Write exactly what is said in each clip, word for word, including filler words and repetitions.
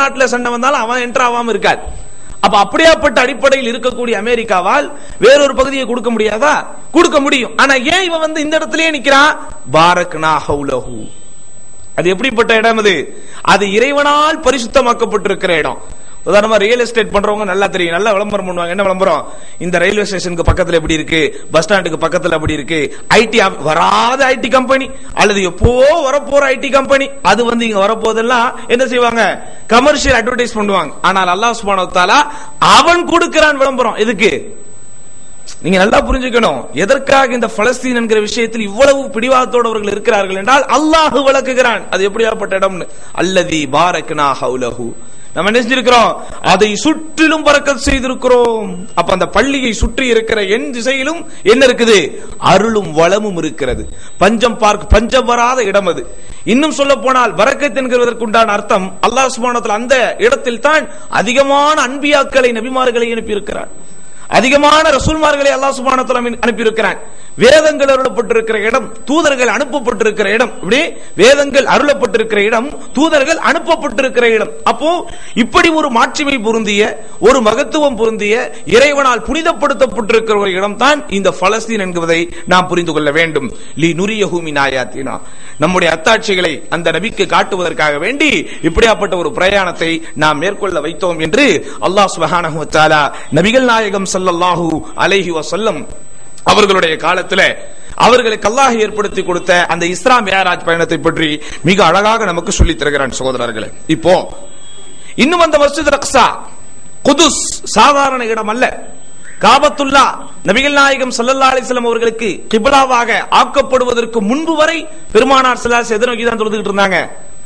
நாட்டுல சண்டை வந்தாலும் அவன் என்டர் ஆகாம இருக்காது. அப்ப அப்படியாப்பட்ட அடிப்படையில் இருக்கக்கூடிய அமெரிக்காவால் வேறொரு பகுதியை கொடுக்க முடியாதா? கொடுக்க முடியும். ஆனா ஏன் இவன் வந்து இந்த இடத்திலேயே நிக்கிறான்? பாரக்னா ஹவுலஹு. அது எப்படிப்பட்ட இடம்? அது அது இறைவனால் பரிசுத்தமாக்கப்பட்டிருக்கிற இடம். உதாரணமா ரியல் எஸ்டேட் பண்றவங்க நல்லா தெரியும், நல்லா விளம்பரம் பண்ணுவாங்க. என்ன விளம்பரம்? இந்த ரயில்வே ஸ்டேஷனுக்கு பக்கத்துல எப்படி இருக்கு, பஸ் ஸ்டாண்டுக்கு பக்கத்துல அப்படி இருக்கு, ஐடி வராத ஐடி கம்பெனி அல்லது எப்போ வரப்போற ஐடி கம்பெனி அது வந்து இங்க வரப்போதெல்லாம் என்ன செய்வாங்க? கமர்ஷியல் அட்வர்டைஸ் பண்ணுவாங்க. ஆனால் அல்லாஹ் சுப்ஹானஹு வ தஆலா அவன் கொடுக்கிறான் விளம்பரம். எதுக்கு? நீங்க நல்லா புரிஞ்சுக்கணும். எதற்காக இந்த பலஸ்தீன் என்கிற விஷயத்தில் இவ்வளவு பிடிவாதத்தோடு அவர்கள் இருக்கிறார்கள் என்றால் அல்லாஹ் விளக்குகிறான் அது எப்படியாப்பட்ட இடம்னு. அல்லதி பாரக்னா ஹவுலஹு. நம்ம நினைச்சிருக்கிறோம் அதை சுற்றிலும் பரக்கத் செய்திருக்கிறோம். அப்ப அந்த பள்ளியை சுற்றி இருக்கிற என் திசையிலும் என்ன இருக்குது? அருளும் வளமும் இருக்கிறது. பஞ்சம் பார்க்க பஞ்சம் வராத இடம் அது. இன்னும் சொல்ல போனால் பரக்கத் என்கிறதற்குண்டான அர்த்தம் அல்லாஹ் சுப்ஹானஹு வ தஆலா அந்த இடத்தில் தான் அதிகமான அன்பியாக்களை நபிமார்களை அனுப்பி இருக்கிறார். அதிகமான ரசூல்மார்களை அல்லாஹ் சுப்ஹானஹு வ தஆலா அனுப்பி இருக்கிறான். வேதங்கள் அருளப்பட்டிருக்கிற இடம், தூதர்கள் அனுப்பப்பட்டிருக்கிற இடம். இப்படி வேதங்கள் அருளப்பட்டிருக்கிற இடம், தூதர்கள் அனுப்பப்பட்டிருக்கிற இடம். அப்போ இப்படி ஒரு மாட்சிமை பொருந்திய, ஒரு மகத்துவம் பொருந்திய, இறைவனால் புனிதப்படுத்தப்பட்டிருக்கிற ஒரு இடம் தான் இந்த பலஸ்தீன் என்பதை நாம் புரிந்து கொள்ள வேண்டும். லி நுரியஹு மின் ஆயாத்தினா, நம்முடைய அத்தாட்சிகளை அந்த நபிக்கு காட்டுவதற்காக வேண்டி இப்படியாப்பட்ட ஒரு பிரயாணத்தை நாம் மேற்கொள்ள வைத்தோம் என்று அல்லாஹ் சுப்ஹானஹு வ தஆலா நபிகள் நாயகம் ஸல்லல்லாஹு அலைஹி வஸல்லம் அவர்களுடைய காலத்துல அவர்களுக்கு அல்லாஹ் ஏற்படுத்தி கொடுத்த அந்த இஸ்ரா மிஅராஜ் பயணத்தை பற்றி மிக அழகாக நமக்கு சொல்லித் தருகிறான் சகோதரர்களே. இப்போ இன்னும் அந்த மஸ்ஜித் அக்ஸா குதுஸ் சாதாரண இடம் அல்ல. காபத்துல்லா நபிகள் நாயகம் ஸல்லல்லாஹு அலைஹி வஸல்லம் அவர்களுக்கு கிப்லாவாக ஆக்கப்படுவதற்கு முன்பு வரை பெருமானார் ஸல்லல்லாஹு அலைஹி வஸல்லம் எதை நோக்கி தான் தொழுதுகிட்டு இருந்தாங்க?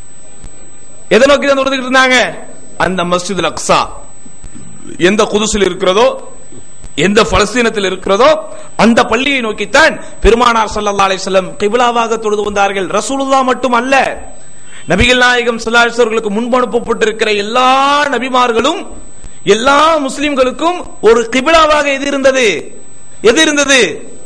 எதை நோக்கி தான் தொழுதுகிட்டு இருந்தாங்க? அந்த மஸ்ஜித் அக்ஸா எந்த குதுஸில் இருக்கிறதோ, எந்த பலஸ்தீனத்தில் இருக்கிறதோ அந்த பள்ளியை நோக்கித்தான் பெருமானார் ஸல்லல்லாஹு அலைஹி வஸல்லம் கிப்லாவாக தொழுது வந்தார்கள். ரசூலுல்லாஹ் மட்டும் அல்ல, நபிகள் நாயகம் ஸல்லல்லாஹு அலைஹி வஸல்லம் அவர்களுக்கு முன்பு அனுப்பப்பட்டிருக்கிற எல்லா நபிமார்களும் எல்லா முஸ்லிம்களுக்கும் ஒரு கிப்லாவாக எது இருந்தது? எது இருந்தது?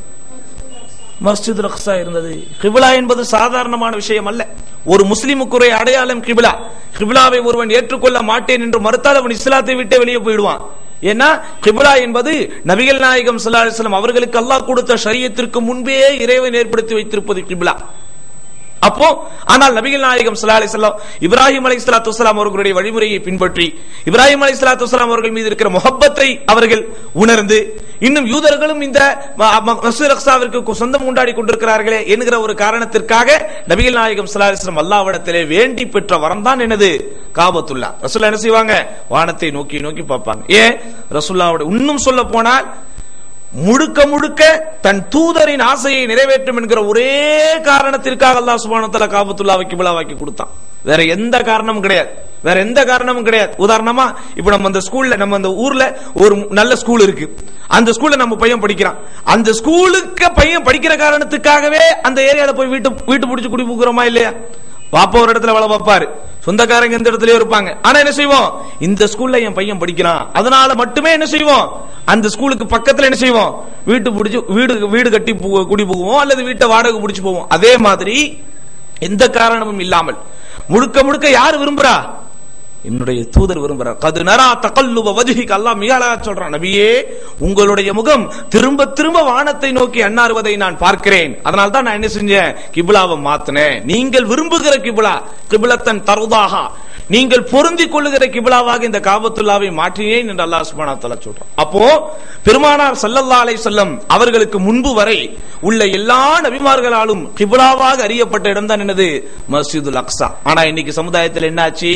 மஸ்ஜித் அக்ஸா இருந்தது. கிப்லா என்பது சாதாரணமான விஷயம் அல்ல. ஒரு முஸ்லிமுக்குரிய அடையாளம் கிப்லா. கிப்லாவை ஒருவன் ஏற்றுக்கொள்ள மாட்டேன் என்று மறுத்தால் அவன் இஸ்லாத்தை விட்டு வெளியே போயிடுவான். ஏன்னா கிப்லா என்பது நபிகள் நாயகம் ஸல்லல்லாஹு அலைஹி வஸல்லம் அவர்களுக்கு அல்லாஹ் கொடுத்த ஷரியத்திற்கு முன்பே இறைவன் ஏற்படுத்தி வைத்திருப்பது கிப்லா. அப்போ ஆனால் நபிகள் நாயகம் ஸல்லல்லாஹு அலைஹி வஸல்லம் இப்ராஹிம் அலைஹிஸ்ஸலாத்து வஸலாம் அவர்களுடைய வழிமுறையை பின்பற்றி இப்ராஹிம் அலைஹிஸ்ஸலாத்து வஸலாம் அவர்கள் மீது இருக்கிற முஹப்பத்தை அவர்கள் உணர்ந்து, இன்னும் யூதர்களும் இந்த மஸ்ஜித் அக்ஸாவிற்கு சொந்தம் கொண்டாடி கொண்டிருக்கிறார்களே என்கிற ஒரு காரணத்திற்காக நபிகள் நாயகம் ஸல்லல்லாஹு அலைஹி வஸல்லம் அல்லாஹ்விடத்திலே வேண்டி பெற்ற வரம் தான் என்னது? காபத்துல்லா. ரசூலுல்லாஹ் என்ன செய்வாங்க? வானத்தை நோக்கி நோக்கி பார்ப்பாங்க. ஏன்? ரசூலுல்லாஹ்வுடைய இன்னும் சொல்ல போனால் முழுக்க முழுக்க தன் தூதரின் ஆசையை நிறைவேற்றும் என்கிற ஒரே காரணத்திற்காக அல்லாஹ் சுப்ஹானஹு வ தஆலா காபத்துல்லாவை கிப்லாவாக்கி கொடுத்தான். வேற எந்த காரணமும் கிடையாது. வேற எந்த காரணமும் கிடையாது. உதாரணமா இப்ப நம்ம அந்த ஸ்கூல்ல, நம்ம அந்த ஊர்ல ஒரு நல்ல ஸ்கூல் இருக்கு, அந்த ஸ்கூல்ல நம்ம பையன் படிக்கிறான். அந்த ஸ்கூலுக்கு பையன் படிக்கிற காரணத்துக்காகவே அந்த ஏரியால போய் வீட்டு வீட்டு பிடிச்சு குடி போகிறோமா இல்லையா? பாப்பா ஒரு இடத்துல வேலை பார்ப்பாரு, சொந்தக்காரங்க எந்த இடத்துலயே இருப்பாங்க. ஆனா என்ன செய்வோம்? இந்த ஸ்கூல்ல என் பையன் படிக்கிறான், அதனால மட்டுமே என்ன செய்வோம்? அந்த ஸ்கூலுக்கு பக்கத்துல என்ன செய்வோம்? வீட்டு பிடிச்சு வீடு வீடு கட்டி குடி போவோம், அல்லது வீட்டை வாடகை பிடிச்சு போவோம். அதே மாதிரி எந்த காரணமும் இல்லாமல் முழுக்க முழுக்க யார் விரும்புறா? என்னுடைய தூதர் விரும்புறார். கது நரா தகல்லுப வஜ்ஹிக, அல்லாஹ் மிக அழகா சொல்றான், நபியே உங்களுடைய முகம் திரும்ப திரும்ப வானத்தை நோக்கி அண்ணாறுவதை நான் பார்க்கிறேன், அதனால தான் நான் என்ன செஞ்சேன்? கிப்லாவை மாத்தினேன். நீங்கள் விரும்புகிற கிப்லா, கிப்லத்தன் தர்தாஹா, நீங்கள் பொருந்திக் கொள்ளுகிற கிப்லாவாக இந்த காபத்துல்லாவை மாற்றினேன் என்று அல்லாஹ் சுப்ஹானஹு வ தஆலா சொல்றான். அப்போ பெருமானார் ஸல்லல்லாஹு அலைஹி வஸல்லம் அவர்களுக்கு முன்பு வரை உள்ள எல்லா நபிமார்களாலும் கிப்லாவாக அறியப்பட்ட இடம் தான் என்னது? மஸ்ஜிதுல் அக்ஸா. ஆனா இன்னைக்கு சமுதாயத்தில் என்னாச்சு?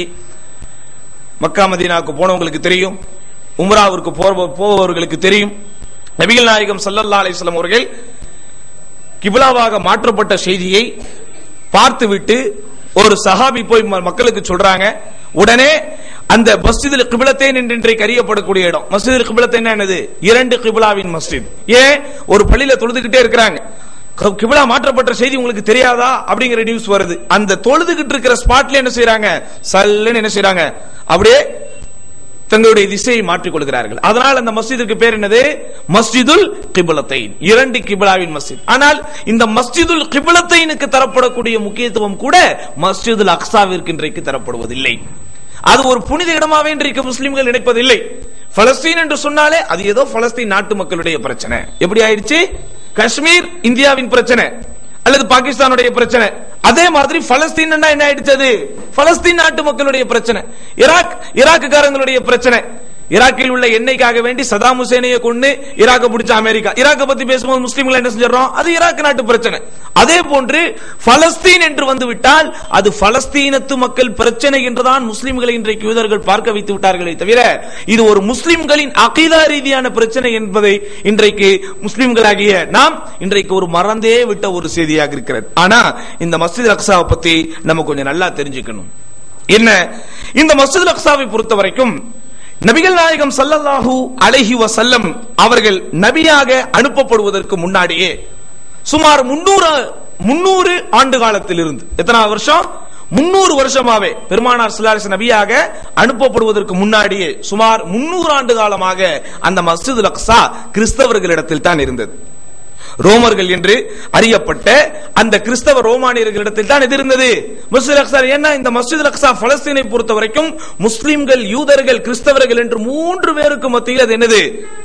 மக்கா மதீனாவுக்கு போனவங்களுக்கு தெரியும், உம்ராவிற்கு போபவர்களுக்கு தெரியும், நபிகள் நாயகம் ஸல்லல்லாஹு அலைஹி வஸல்லம் அவர்கள் கிப்லாவாக மாற்றப்பட்ட செய்தியை பார்த்துவிட்டு ஒரு சஹாபி போய் மக்களுக்கு சொல்றாங்க. உடனே அந்த மஸ்ஜிதுல் கிப்லத்தைன் என்று இன்றைக்கு அறியப்படக்கூடிய இடம், மஸ்ஜிதுல் கிப்லத்தைன் என்னது? இரண்டு கிப்லாவின் மஸ்ஜித். ஏன்? ஒரு பள்ளியில தொழுதுகிட்டே இருக்கிறாங்க, கிப்லா மாற்றப்பட்ட செய்தி உங்களுக்கு தெரியாதா அப்படிங்கிற நியூஸ் வருது. அந்த தொழுதுகிட்டு இருக்கிற ஸ்பாட்ல என்ன செய்யறாங்க? சல்லுன்னு என்ன செய்யறாங்க? அப்படியே தங்களுடைய திசையை மாற்றிக் கொள்கிறார்கள். அதனால் அந்த மஸ்ஜிதுக்கு பேர் என்னது? மஸ்ஜிதுல் கிப்லத்தைன், இரண்டு கிப்லாவின் மஸ்ஜித். ஆனால் இந்த மஸ்ஜிதுல் கிப்லத்தைனுக்கு தரப்படக்கூடிய முக்கியத்துவம் கூட மஸ்ஜிதுல் அக்ஸாவிற்கு இன்றைக்கு தரப்படுவதில்லை. அது ஒரு புனித இடமாவே இன்றைக்கு முஸ்லிம்கள் நினைப்பதில்லை. பலஸ்தீன் என்று சொன்னாலே அது ஏதோ பலஸ்தீன் நாட்டு மக்களுடைய பிரச்சனை. எப்படி ஆயிடுச்சு? காஷ்மீர் இந்தியாவின் பிரச்சனை அல்லது பாகிஸ்தானுடைய பிரச்சனை. அதே மாதிரி பலஸ்தீன் என்ன ஆயிடுச்சு? பலஸ்தீன் நாட்டு மக்களுடைய பிரச்சனை. ஈராக் ஈராக்குக்காரங்களுடைய பிரச்சனை. ஈராக்கில் உள்ள எண்ணெய்க்காக வேண்டி சதாம் ஹுசேனையை கொண்டு ஈராக்கை பிடிச்ச அமெரிக்கா. ஈராக்கை பத்தி பேசும்போது முஸ்லிம்கள் என்ன செஞ்சிடறோம்? அது ஈராக் நாட்டு பிரச்சனை. அதே போன்று பலஸ்தீன் என்று வந்து விட்டால் அது பலஸ்தீனத்து மக்கள் பிரச்சனை என்றுதான் முஸ்லிம்களை இன்றைக்கு யூதர்கள் பார்க்க வைத்து விட்டார்களே தவிர இது ஒரு முஸ்லிம்களின் அகீதா ரீதியான பிரச்சனை என்பதை இன்றைக்கு முஸ்லிம்களாகிய நாம் இன்றைக்கு ஒரு மறந்தே விட்ட ஒரு செய்தியாக இருக்கிறது. ஆனா இந்த மஸ்ஜித் அக்ஸாவை பத்தி நம்ம கொஞ்சம் நல்லா தெரிஞ்சுக்கணும். என்ன, இந்த மஸ்ஜித் அக்ஸாவை பொறுத்த வரைக்கும் நபிகள் நாயகம் ஸல்லல்லாஹு அலைஹி வஸல்லம் அவர்கள் நபியாக அனுப்பப்படுவதற்கு முன்னாடியே சுமார் முன்னூறு முன்னூறு ஆண்டு காலத்தில் இருந்து, எத்தனை வருஷம்? முன்னூறு வருஷமாவே பெருமானார் ஸல்லல்லாஹு அலைஹி நபியாக அனுப்பப்படுவதற்கு முன்னாடியே சுமார் முன்னூறு ஆண்டு காலமாக அந்த மஸ்ஜிதுல் அக்ஸா கிறிஸ்தவர்களிடத்தில் தான் இருந்தது. ரோமர்கள் என்று அறியப்பட்ட அந்த கிறிஸ்தவ ரோமானியர்களிடத்தில் தான் இது இருந்தது மஸ்ஜித் அக்ஸா. ஏன்னா இந்த மஸ்ஜித் அக்ஸா பலஸ்தீனை பொறுத்த வரைக்கும் முஸ்லிம்கள், யூதர்கள், கிறிஸ்தவர்கள் என்று மூன்று பேருக்கு மத்தியில் அது என்னது?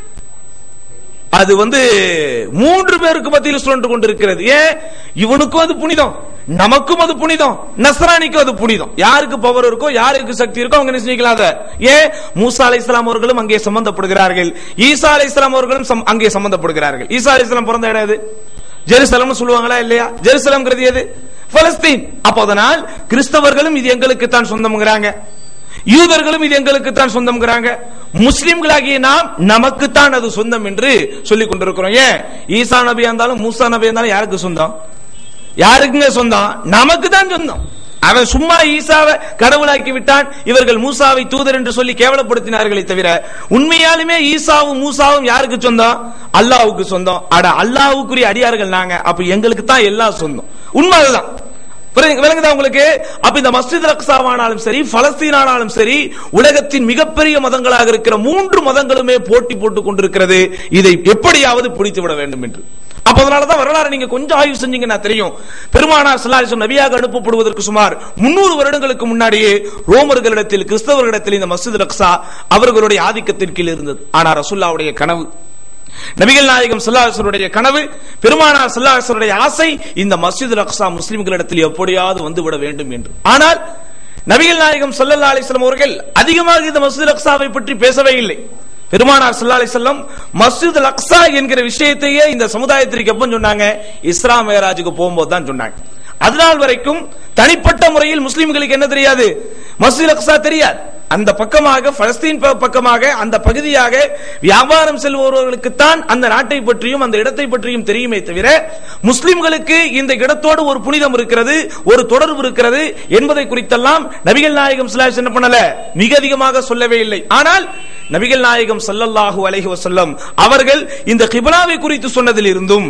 அது வந்து மூன்று பேருக்கு மத்தியில் சுழன்று கொண்டிருக்கிறது. ஏன்? இவனுக்கும் அது புனிதம், நமக்கும் அது புனிதம், நஸ்ரானிக்கும் அது புனிதம். யாருக்கு பவர் இருக்கோ, யாருக்கு சக்தி இருக்கோ அவங்க நிச்சயிக்கலாம். ஏன்? மூசா அலைஹிஸ்ஸலாம் அவர்களும் அங்கே சம்பந்தப்படுகிறார்கள், ஈசா அலைஹிஸ்ஸலாம் அவர்களும் அங்கே சம்பந்தப்படுகிறார்கள். ஈசா அலைஹிஸ்ஸலாம் பிறந்த இடம் எது? ஜெருசலம் சொல்லுவாங்களா இல்லையா? ஜெருசலம்ங்கிறது எது? பலஸ்தீன். அப்ப அதனால் கிறிஸ்தவர்களும் இது எங்களுக்கு தான் சொந்தம்ங்கிறாங்க, யூதர்களும் இது எங்களுக்கு தான் சொந்தம்ங்கிறாங்க, முஸ்லிம்களாகிய நாம் நமக்கு தான் அது சொந்தம் என்று சொல்லிக் கொண்டிருக்கிறோம். ஏன்? ஈசா நபியா இருந்தாலும் மூசா நபியா இருந்தாலும் யாருக்கு சொந்தம்? யாருக்குங்க சொந்தம்? நமக்கு தான் சொந்தம். அவன் சும்மா ஈசாவை கடவுளாக்கி விட்டான், இவர்கள் மூசாவை தூதர் என்று சொல்லி கேவலப்படுத்தினார்களே தவிர உண்மையாலுமே ஈசாவும் மூசாவும் யாருக்கு சொந்தம்? அல்லாஹ்வுக்கு சொந்தம். அட அல்லாஹ்வுக்குரிய அடியார்கள் நாங்க, அப்ப எங்களுக்கு தான் எல்லாம் சொந்தம். உண்மைதான். விளங்குதா உங்களுக்கு? அப்ப இந்த மஸ்ஜித் அக்ஸாவானாலும் சரி, பலஸ்தீனானாலும் சரி, உலகத்தின் மிகப்பெரிய மதங்களாக இருக்கிற மூன்று மதங்களுமே போட்டி போட்டுக் கொண்டிருக்கிறது இதை எப்படியாவது பிடித்து விட வேண்டும் என்று. அப்ப அதனாலதான் வரலாறு நீங்க கொஞ்சம் ஆய்வு செஞ்சீங்கன்னா தெரியும். பெருமானார் ஸல்லல்லாஹு அலைஹி வஸல்லம் நபியாக அனுப்பப்படுவதற்கு சுமார் முன்னூறு வருடங்களுக்கு முன்னாடியே ரோமர்களிடத்தில், கிறிஸ்தவர்களிடத்தில் இந்த மஸ்ஜித் அக்ஸா அவர்களுடைய ஆதிக்கத்தின் கீழ் இருந்தது. ஆனா ரசூலுல்லாஹ்வுடைய கனவு, நபிகள் நாயகம் ஸல்லல்லாஹு அலைஹி வஸல்லம் கனவு, பெருமானார் ஸல்லல்லாஹு அலைஹி வஸல்லம் ஆசை இந்த மஸ்ஜித் அக்ஸா முஸ்லிம்களிடத்தில் எப்படியாவது வந்துவிட வேண்டும் என்று. ஆனால் நபிகள் நாயகம் ஸல்லல்லாஹு அலைஹி வஸல்லம் அவர்கள் அதிகமாக இந்த மஸ்ஜித் அக்ஸாவை பற்றி பேசவே இல்லை. பெருமானார் ஸல்லல்லாஹு அலைஹி வஸல்லம் மஸ்ஜித் அக்ஸா என்கிற விஷயத்தையே இந்த சமுதாயத்திற்கு எப்ப சொன்னாங்க? இஸ்ரா மேராஜுக்கு போகும்போது தான் சொன்னாங்க. அதனால் வரைக்கும் தனிப்பட்ட முறையில் முஸ்லிம்களுக்கு என்ன தெரியாது? மஸ்ஜித் அக்ஸா தெரியாது. அந்த பக்கமாக பலஸ்தீன் பக்கமாக அந்த பகுதியாக வியாபாரம் செல்பவர்களுக்குத்தான் அந்த நாட்டை பற்றியும் அந்த இடத்தை பற்றியும் தெரியுமே தவிர முஸ்லிம்களுக்கு இந்த இடத்தோடு ஒரு புனிதம் இருக்கிறது, ஒரு தொடர்பு இருக்கிறது என்பதை குறித்தெல்லாம் நபிகள் நாயகம் ஸல்லல்லாஹு அலைஹி வஸல்லம் என்ன பண்ணல? மிக அதிகமாக சொல்லவே இல்லை. ஆனால் நபிகள் நாயகம் ஸல்லல்லாஹு அலைஹி வஸல்லம் அவர்கள் இந்த கிப்லாவை குறித்து சொன்னதில் இருந்தும்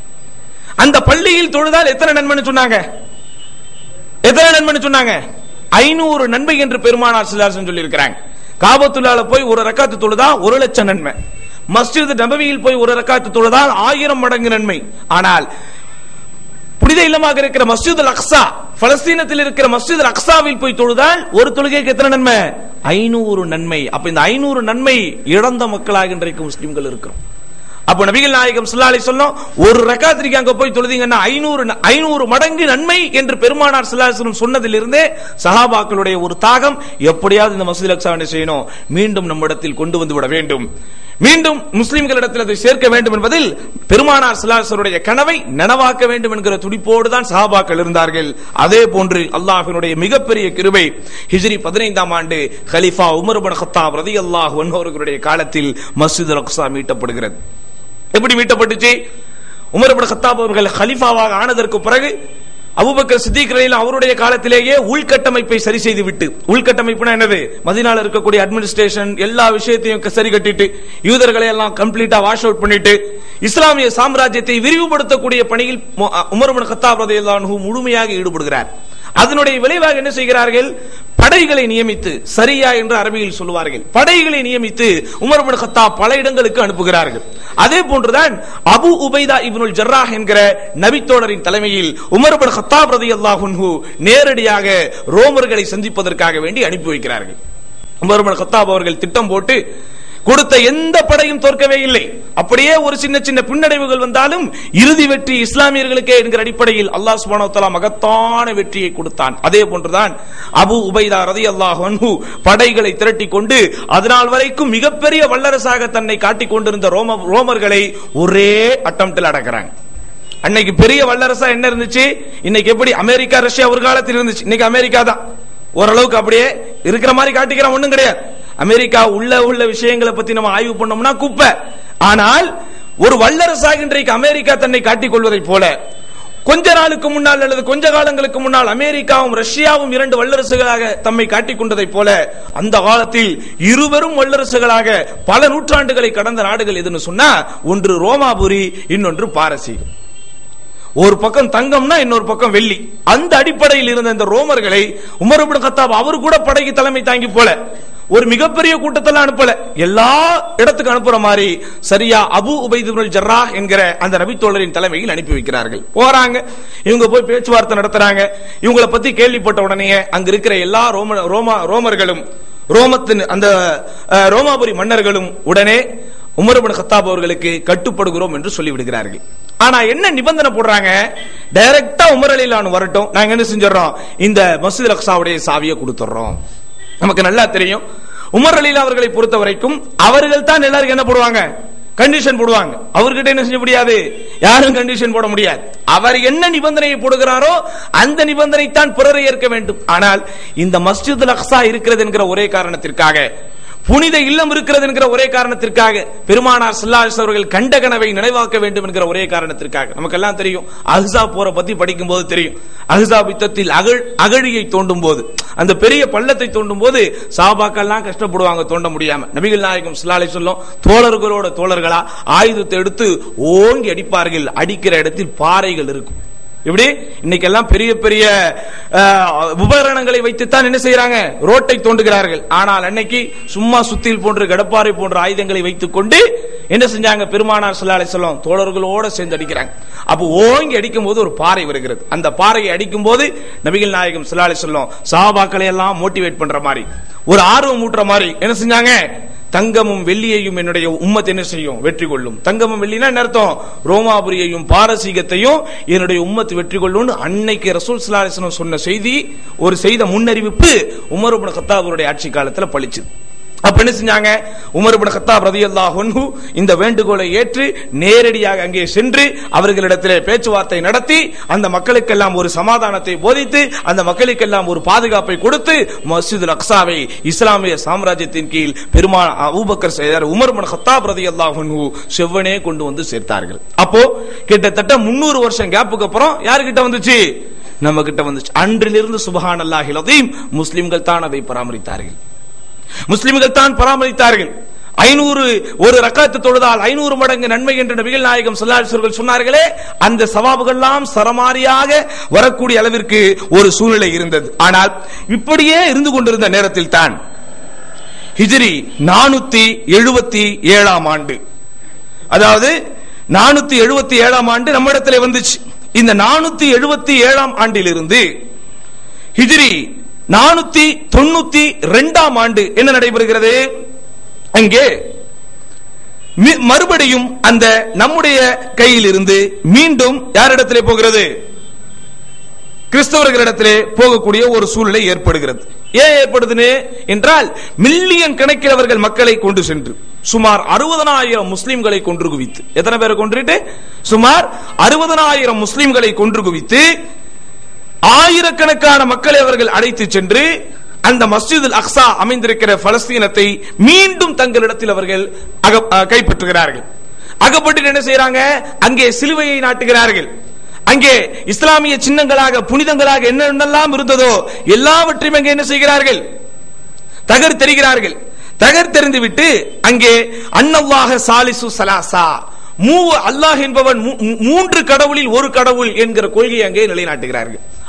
அந்த பள்ளியில் தொழுதால் எத்தனை நன்மை சொன்னாங்க? எத்தனை நன்மை சொன்னாங்க? ஐநூறு நன்மை என்று பெருமானார் ஸல்லல்லாஹு அலைஹி வஸல்லம் சொல்லி இருக்கிறாங்க. காபத்துல்லாஹ்ல போய் ஒரு ரக்காத்து தொழுதா ஒரு லட்சம் நன்மை, மஸ்ஜித் நபவியில் போய் ஒரு ரக்காத்து தொழுதால் ஆயிரம் மடங்கு நன்மை. ஆனால் புனித இல்லமாக இருக்கிற மஸ்ஜிதுல் அக்ஸா, பலஸ்தீனத்தில் இருக்கிற மஸ்ஜிதுல் அக்ஸாவில் போய் தொழுதால் ஒரு தொழுகைக்கு எத்தனை நன்மை? ஐநூறு நன்மை. அப்ப இந்த ஐநூறு நன்மை இழந்த மக்களாக இன்றைக்கு முஸ்லிம்கள் இருக்கிறோம். அப்ப நபிகள் நாயகம் ஸல்லல்லாஹு அலைஹி வஸல்லம் ஒரு ரக்காத்திற்கு அங்க போய் தொழுதீங்கன்னா ஐநூறு ஐநூறு மடங்கு நன்மை என்று பெருமானார் ஸல்லல்லாஹு அலைஹி வஸல்லம் சொன்னதிலிருந்தே சஹாபாக்களுடைய ஒரு தாகம், எப்படியாவது இந்த மஸ்ஜித் அக்ஸாவை செய்யணும், மீண்டும் நம்மிடத்தில் கொண்டு வந்து விட வேண்டும், மீண்டும் முஸ்லிம்களிடத்தில் அதை சேர்க்க வேண்டும் என்பதில் பெருமானார் ஸல்லல்லாஹு அலைஹி வஸல்லம் கனவை நனவாக்க வேண்டும் என்கிற துடிப்போடு தான் சஹாபாக்கள் இருந்தார்கள். அதே போன்று அல்லாஹ்வினுடைய மிகப்பெரிய கிருபை, ஹிஜ்ரி பதினைந்தாம் ஆண்டு கலீஃபா உமர் இப்னு கத்தாப் ரலியல்லாஹு அன்ஹு அவர்களுடைய காலத்தில் மஸ்ஜித் அக்ஸா மீட்டப்படுகிறது. எப்படி மீட்டப்பட்டுச்சு? உமர் இப்னு கத்தாப் அவர்கள் கலீஃபாவாக ஆனதற்கு பிறகு அபூபக்கர் சித்திக் ரலியல்லாஹு அவருடைய காலத்திலேயே உள்கட்டமைப்பை சரி செய்து விட்டு, உள்கட்டமைப்புனா என்னது? மதீனால இருக்கக்கூடிய அட்மினிஸ்ட்ரேஷன் எல்லா விஷயத்தையும் சரி கட்டிட்டு, யூதர்களை எல்லாம் கம்ப்ளீட்டா வாஷ் அவுட் பண்ணிட்டு, இஸ்லாமிய சாம்ராஜ்யத்தை விரிவுபடுத்தக்கூடிய பணியில் உமர் இப்னு கத்தாப் ரலியல்லாஹு அன்ஹு முழுமையாக ஈடுபடுகிறார். அதனுடைய விளைவாக என்ன செய்கிறார்கள்? படைகளை நியமித்து, சரியா என்று அரபியில் சொல்லுவார்கள், படைகளை நியமித்து உமர் இப்னு கத்தாப் பல இடங்களுக்கு அனுப்புகிறார்கள். அதே போன்றுதான் அபு உபைதா இப்னுல் ஜர்ராஹ் என்கிற நபித்தோழரின் தலைமையில் உமர் இப்னு கத்தாப் ரலியல்லாஹு அன்ஹு நேரடியாக ரோமர்களை சந்திப்பதற்காக வேண்டி அனுப்பி வைக்கிறார்கள். உமர் இப்னு கத்தாப் அவர்கள் திட்டம் போட்டு கொடுத்த எந்த படையும் தோற்கவே இல்லை. அப்படியே ஒரு சின்ன சின்ன பின்னடைவுகள் வந்தாலும் இறுதி வெற்றி இஸ்லாமியர்களுக்கே என்கிற அடிப்படையில் அல்லாஹ் சுப்ஹானஹு வ தஆலா மகத்தான வெற்றியை கொடுத்தான். அதே போன்றுதான் அபு உபைதா ரலியல்லாஹு அன்ஹு படைகளை திரட்டி கொண்டு அதனால் வரைக்கும் மிகப்பெரிய வல்லரசாக தன்னை காட்டிக் கொண்டிருந்த ரோம ரோமர்களை ஒரே அட்டம்ப்டில் அடக்குறாங்க. அன்னைக்கு பெரிய வல்லரசா என்ன இருந்துச்சு? இன்னைக்கு எப்படி அமெரிக்கா ரஷ்யா ஒரு காலத்தில் இருந்துச்சு, இன்னைக்கு அமெரிக்கா தான் ஓரளவுக்கு அப்படியே இருக்கிற மாதிரி காட்டிக்கிற ஒண்ணும் கிடையாது. அமெரிக்கா உள்ள உள்ள விஷயங்களை பத்தி நம்ம ஆய்வு பண்ணோம்னா குப்பை. ஆனால் ஒரு வல்லரசாக இன்றைக்கு அமெரிக்கா தன்னை காட்டிக் கொள்வதை போல கொஞ்ச நாளுக்கு முன்னால் அல்லது கொஞ்ச காலங்களுக்கு முன்னால் அமெரிக்காவும் ரஷ்யாவும் இரண்டு வல்லரசுகளாக தம்மை காட்டிக் கொண்டதை போல அந்த காலத்தில் இருவரும் வல்லரசுகளாக பல நூற்றாண்டுகளை கடந்த நாடுகள் எதுன்னு சொன்னா ஒன்று ரோமாபுரி, இன்னொன்று பாரசீகம். ஒரு பக்கம் தங்கம்னா இன்னொரு பக்கம் வெள்ளி. அந்த அடிப்படையில் இருந்த இந்த ரோமர்களை உமர் இப்னு கத்தாப் அவர் கூட படைக்கு தலைமை தாங்கி போல ஒரு மிகப்பெரிய கூட்டத்தெல்லாம் அனுப்பல, எல்லா இடத்துக்கு அனுப்புற மாதிரி சரியா அபு உபைத் இப்னுல் ஜர்ராஹ் என்கிற அந்த நபித்தோழரின் தலைமையில் அனுப்பி வைக்கிறார்கள். போறாங்க, இவங்க போய் பேச்சுவார்த்தை நடத்துறாங்க. இவங்களை பத்தி கேள்விப்பட்ட உடனே அங்க இருக்கிற எல்லா ரோம ரோமா ரோமர்களும் ரோமத்தின் அந்த ரோமாபுரி மன்னர்களும் உடனே உமர் இப்னு கத்தாப் அவர்களுக்கு கட்டுப்படுகிறோம் என்று சொல்லிவிடுகிறார்கள். ஆனா என்ன நிபந்தனை போடுறாங்க? டைரக்டா உமர் ரலியல்லாஹு வரட்டும், நாங்க என்ன செஞ்சிடறோம், இந்த மஸ்ஜித் அல்-அக்ஸாவுடைய சாவியை கொடுத்துறோம். நமக்கு நல்லா தெரியும் உமர் ரலியல்லாஹு அவர்களை பொறுத்த வரைக்கும் அவர்கள் தான் எல்லாருக்கும் என்ன போடுவாங்க, கண்டிஷன் போடுவாங்க. அவர்கிட்ட என்ன செய்ய முடியாது, யாரும் கண்டிஷன் போட முடியாது. அவர் என்ன நிபந்தனையை போடுகிறாரோ அந்த நிபந்தனை தான் பிறரை ஏற்க வேண்டும். ஆனால் இந்த மஸ்ஜித் அல்-அக்ஸா இருக்கிறது என்கிற ஒரே காரணத்திற்காக, புனித இல்லம் இருக்கிறது என்கிற ஒரே காரணத்திற்காக, பெருமானார் ஸல்லல்லாஹு அலைஹி வஸல்லம் அவர்கள் கண்ட கனவை நினைவாக்க வேண்டும் என்கிற ஒரே காரணத்திற்காக, நமக்கெல்லாம் தெரியும் அஹ்ஸாப் போரை பத்தி படிக்கும் போது தெரியும். அஹ்ஸாப் யுத்தத்தில் அகழ் அகழியை தோண்டும் போது, அந்த பெரிய பள்ளத்தை தோண்டும் போது சஹாபாக்கள்லாம் கஷ்டப்படுவாங்க தோண்ட முடியாம. நபிகள் நாயகம் ஸல்லல்லாஹு அலைஹி வஸல்லம் தோழர்களோட தோழர்களா ஆயுதத்தை எடுத்து ஓங்கி அடிப்பார்கள். அடிக்கிற இடத்தில் பாறைகள் இருக்கும். இப்படி இன்னைக்கு எல்லாம் பெரிய பெரிய உபகரணங்களை வைத்துத்தான் என்ன செய்யறாங்க, ரோட்டை தோண்டுகிறார்கள். ஆனால் அன்னைக்கு சும்மா சுத்தில் போன்ற கடப்பாறை போன்ற ஆயுதங்களை வைத்துக் கொண்டு என்ன செஞ்சாங்க, பெருமானார் ஸல்லல்லாஹு அலைஹி வஸல்லம் தோழர்களோட சேர்ந்து அடிக்கிறாங்க. அப்போ ஓங்கி அடிக்கும் போது ஒரு பாறை வருகிறது. அந்த பாறையை அடிக்கும் போது நபிகள் நாயகம் ஸல்லல்லாஹு அலைஹி வஸல்லம் சஹாபாக்களை எல்லாம் மோட்டிவேட் பண்ற மாதிரி, ஒரு ஆர்வம் ஊட்டுற மாதிரி என்ன செஞ்சாங்க, தங்கமும் வெள்ளியையும் என்னுடைய உம்மத் என்ன செய்யும், வெற்றி கொள்ளும். தங்கமும் வெள்ளினா என்ன அர்த்தம், ரோமாபுரியையும் பாரசீகத்தையும் என்னுடைய உம்மத் வெற்றி கொள்ளும். அன்னைக்கு ரசூல் ஸல்லல்லாஹு அலைஹி வஸல்லம் சொன்ன செய்தி, ஒரு செய்த முன்னறிவிப்பு உமர் இப்னு கத்தாப் அவருடைய ஆட்சி காலத்தில் பளிச்சுது. அப்ப என்ன செஞ்சாங்க, உமர் இப்னு கத்தாப் ரலியல்லாஹு அன்ஹு இந்த வேண்டுகோளை ஏற்று நேரடியாக அங்கே சென்று அவர்களிடத்திலே பேச்சுவார்த்தை நடத்தி அந்த மக்களுக்கெல்லாம் ஒரு சமாதானத்தை போதித்து அந்த மக்களுக்கெல்லாம் ஒரு பாதுகாப்பை கொடுத்து மஸ்ஜித் அல்-அக்ஸாவை இஸ்லாமிய சாம்ராஜ்யத்தின் கீழ் பெருமான் அபூபக்கர் செய்தார் உமர் இப்னு கத்தாப் ரலியல்லாஹு அன்ஹு செவ்வனே கொண்டு வந்து சேர்த்தார்கள். அப்போ கிட்டத்தட்ட முன்னூறு வருஷம் கேப்புக்கு அப்புறம் யார்கிட்ட வந்துச்சு, நம்ம கிட்ட வந்துச்சு. அன்றிலிருந்து சுப்ஹானல்லாஹில் அஸீம் முஸ்லிம்கள் தான் அதை பராமரித்தார்கள், முஸ்லிம்கள் தான் பராமரித்தார்கள். ஐநூறு ஒரு ரக்காத்து தொழுதால் ஐநூறு மடங்கு நன்மை என்று நபிகள் நாயகம் ஸல்லல்லாஹு அலைஹி வஸல்லம் சொன்னார்களே, அந்த சவாபுகள் எல்லாம் சரமாரியாக வரக்கூடிய அளவிற்கு ஒரு சூழ்நிலை இருந்தது. ஆனால் இப்படியே இருந்து கொண்டிருந்த நேரத்தில் தான் ஹிஜ்ரி நானூத்தி எழுபத்தி ஏழாம் ஆண்டு, அதாவது நானூத்தி எழுபத்தி ஏழாம் ஆண்டு நம்மிடத்தில் வந்துச்சு. இந்த நானூத்தி எழுபத்தி ஏழாம் ஆண்டிலிருந்து ஹிஜ்ரி நானூத்தி தொண்ணூத்தி இரண்டாம் ஆண்டு என்ன நடைபெறுகிறது, அங்கே மறுபடியும் அந்த நம்முடைய கையில் இருந்து மீண்டும் யாரிடத்திலே போகிறது, கிறிஸ்தவர்களிடத்திலே போகக்கூடிய ஒரு சூழ்நிலை ஏற்படுகிறது. ஏன் ஏற்படுதுன்னு என்றால், மில்லியன் கணக்கில் அவர்கள் மக்களை கொண்டு சென்று சுமார் அறுபதனாயிரம் முஸ்லிம்களை கொன்று குவித்து, எத்தனை பேரை கொன்றுட்டு, சுமார் அறுபதனாயிரம் முஸ்லிம்களை கொன்று குவித்து ஆயிரக்கணக்கான மக்களை அவர்கள் அழைத்து சென்று அந்த மஸ்ஜித் அல்-அக்ஸா அமைந்திருக்கிற பலஸ்தீனத்தை மீண்டும் தங்களிடத்தில் அவர்கள் கைப்பற்றுகிறார்கள். அகப்பட்டு என்ன செய்யறாங்க, அங்கே சிலுவையை நாட்டுகிறார்கள். அங்கே இஸ்லாமிய சின்னங்களாக புனிதங்களாக என்னென்னலாம் இருந்ததோ எல்லாவற்றையும் அங்கே என்ன செய்கிறார்கள், தகர்த்தெறிகிறார்கள். தகர்த்தெறிந்து விட்டு அங்கே அன்னல்லாஹ சாலிசு சலாசா, மூ அல்லாஹ் என்பவன் மூன்று கடவுளில் ஒரு கடவுள் என்கிற கொள்கையை அங்கே நிலைநாட்டுகிறார்கள்.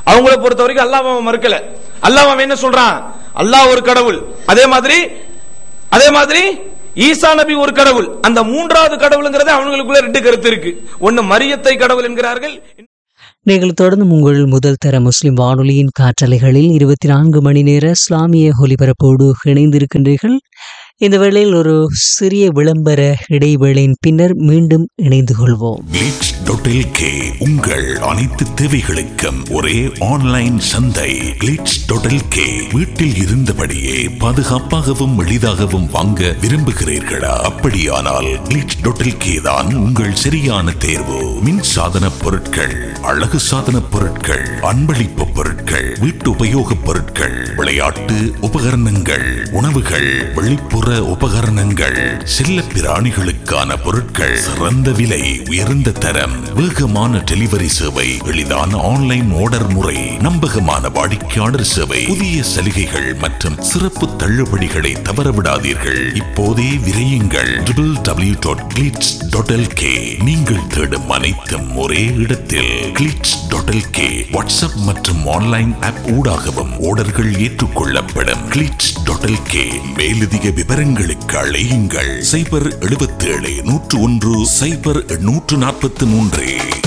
அவங்கள பொறுத்த வரைக்கும் அல்லாஹ் மறுக்கல. அல்லாஹ் என்ன சொல்றான்? அல்லாஹ் ஒரு கடவுள், அதே மாதிரி அதே மாதிரி ஈசா நபி ஒரு கடவுள். அந்த மூன்றாவது கடவுள்ங்கிறது அவங்களுக்குள்ள ரெண்டு கருத்து இருக்கு. ஒன்னு மரியத்தை கடவுள் என்கிறார்கள். நீங்கள் தொடர்ந்து உங்கள் முதல் தர முஸ்லிம் வானொலியின் காற்றலைகளில் இருபத்தி நான்கு மணி நேர இஸ்லாமிய ஒலிபரப்போடு இணைந்திருக்கின்றீர்கள். இந்த வேளையில் ஒரு சிறிய விளம்பர இடைவேளையின் பின்னர் மீண்டும் இணைந்து கொள்வோம். கிளிட்ஸ் டாட் எல் கே உங்கள் அனைத்து தேவைகளுக்கும் ஒரே ஆன்லைன் சந்தை. கிளிட்ஸ் டாட் எல் கே வீட்டில் இருந்தபடியே பாதுகாப்பாகவும் எளிதாகவும் வாங்க விரும்புகிறீர்களா? அப்படியானால் கிளிட்ஸ் டாட் எல் கே தான் உங்கள் சரியான தேர்வு. மின் சாதன பொருட்கள், அழகு சாதன பொருட்கள், அன்பளிப்பு பொருட்கள், வீட்டு உபயோக பொருட்கள், விளையாட்டு உபகரணங்கள், உணவுகள், வெளிப்புற உபகரணங்கள், செல்ல பிராணிகளுக்கான பொருட்கள், சிறந்த விலை, உயர்ந்த தரம், வேகமான டெலிவரி சேவை, எளிதான ஆன்லைன் ஆர்டர் முறை, நம்பகமான வாடிக்கையாளர் சேவை, புதிய சலுகைகள் மற்றும் சிறப்பு தள்ளுபடிகளை தவறவிடாதீர்கள். இப்போதே விரையுங்கள். W W W dot glitz dot L K. நீங்கள் தேடும் அனைத்தும் ஒரே இடத்தில். Glitz dot L K WhatsApp மற்றும் ஆன்லைன் ஆப் ஊடாகவும் ஆர்டர்கள் ஏற்றுக்கொள்ளப்படும். Glitz dot L K. மேலதிக விவரங்களுக்கு அழையுங்கள் சைபர் எழுபத்தி ஏழு நூற்று ஒன்று சைபர் நூற்று நாற்பத்தி மூன்று.